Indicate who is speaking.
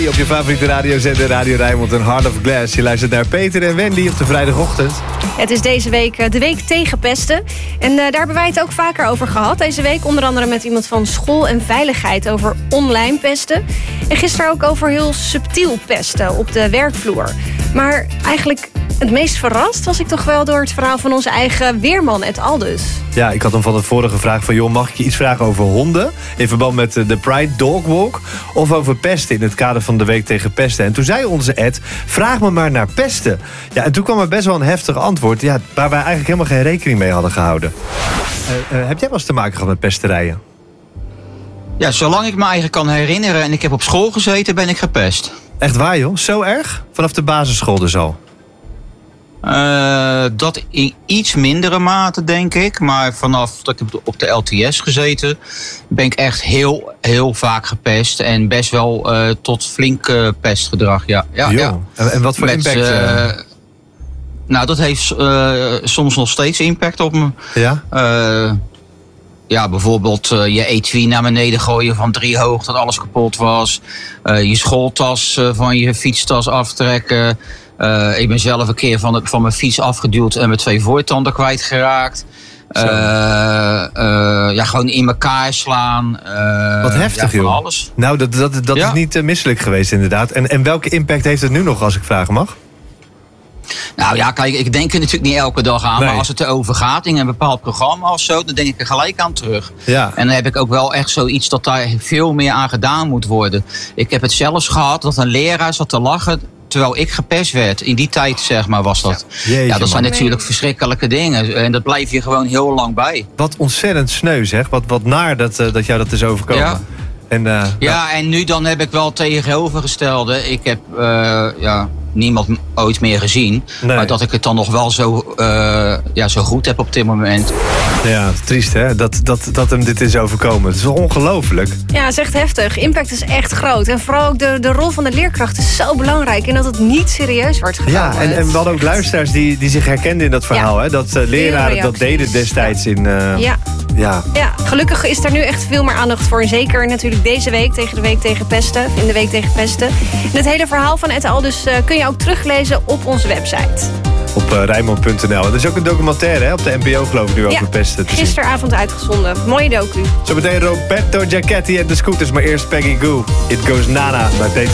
Speaker 1: Op je favoriete radiozender Radio Rijnmond en Heart of Glass. Je luistert naar Peter en Wendy op de vrijdagochtend.
Speaker 2: Het is deze week de week tegen pesten. En daar hebben wij het ook vaker over gehad. Deze week onder andere met iemand van School en Veiligheid over online pesten. En gisteren ook over heel subtiel pesten op de werkvloer. Maar eigenlijk het meest verrast was ik toch wel door het verhaal van onze eigen weerman Ed Aldus.
Speaker 1: Ja, ik had hem van de vorige vraag van... joh, mag ik je iets vragen over honden? In verband met de Pride Dog Walk. Of over pesten in het kader van de week tegen pesten. En toen zei onze Ed, vraag me maar naar pesten. Ja, en toen kwam er best wel een heftig antwoord... Ja, waar wij eigenlijk helemaal geen rekening mee hadden gehouden. Heb jij wel eens te maken gehad met pesterijen?
Speaker 3: Ja, zolang ik me eigenlijk kan herinneren en ik heb op school gezeten, ben ik gepest.
Speaker 1: Echt waar, joh? Zo erg? Vanaf de basisschool dus al?
Speaker 3: Dat in iets mindere mate, denk ik. Maar vanaf dat ik heb op de LTS gezeten, ben ik echt heel vaak gepest. En best wel tot flink pestgedrag, ja.
Speaker 1: En wat voor impact?
Speaker 3: Nou, dat heeft soms nog steeds impact op me.
Speaker 1: Ja?
Speaker 3: Ja, bijvoorbeeld je etui naar beneden gooien van 3 hoog, dat alles kapot was. Je schooltas van je fietstas aftrekken. Ik ben zelf een keer van mijn fiets afgeduwd en mijn 2 voortanden kwijtgeraakt. Gewoon in elkaar slaan.
Speaker 1: Wat heftig,
Speaker 3: van
Speaker 1: joh.
Speaker 3: Alles.
Speaker 1: Nou, dat
Speaker 3: Ja.
Speaker 1: is niet misselijk geweest, inderdaad. En welke impact heeft het nu nog, als ik vragen mag?
Speaker 3: Nou ja, kijk, ik denk er natuurlijk niet elke dag aan.
Speaker 1: Nee.
Speaker 3: Maar als het erover gaat in een bepaald programma of zo, dan denk ik er gelijk aan terug.
Speaker 1: Ja.
Speaker 3: En dan heb ik ook wel echt zoiets dat daar veel meer aan gedaan moet worden. Ik heb het zelfs gehad dat een leraar zat te lachen terwijl ik gepest werd. In die tijd, zeg maar, was dat.
Speaker 1: Jeetje,
Speaker 3: Ja, dat zijn
Speaker 1: man.
Speaker 3: natuurlijk verschrikkelijke dingen. En dat blijf je gewoon heel lang bij.
Speaker 1: Wat ontzettend sneu, zeg. Wat naar dat jou dat is overkomen.
Speaker 3: Ja.
Speaker 1: En,
Speaker 3: Ja, en nu dan heb ik wel tegenovergestelde. Ik heb niemand ooit meer gezien.
Speaker 1: Nee.
Speaker 3: Maar dat ik het dan nog wel zo goed heb op dit moment.
Speaker 1: Ja, triest, hè? Dat hem dit is overkomen. Het is wel ongelooflijk.
Speaker 2: Ja, het is echt heftig. Impact is echt groot. En vooral ook de rol van de leerkracht is zo belangrijk. En dat het niet serieus wordt genomen.
Speaker 1: Ja, en we hadden ook luisteraars die zich herkenden in dat verhaal.
Speaker 2: Ja.
Speaker 1: Hè? Dat leraren dat
Speaker 2: reacties.
Speaker 1: deden destijds in...
Speaker 2: Ja.
Speaker 1: Ja.
Speaker 2: Ja, gelukkig is er nu echt veel meer aandacht voor. En zeker natuurlijk deze week tegen de week tegen pesten. In de week tegen pesten. En het hele verhaal van Ed Aldus kun je ook teruglezen op onze website.
Speaker 1: Op Rijnmond.nl. Er is ook een documentaire, hè, op de NPO, geloof ik, nu over pesten te zien.
Speaker 2: Gisteravond uitgezonden. Mooie docu.
Speaker 1: Zometeen Roberto Giacchetti en de Scooters. Maar eerst Peggy Gou. It Goes Nana bij Peter.